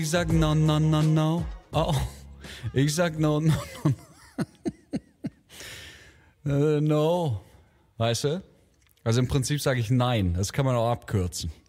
Ich sag no, no, no, no. Oh, ich sag no, no, no. No. Weißt du? Also im Prinzip sage ich nein. Das kann man auch abkürzen.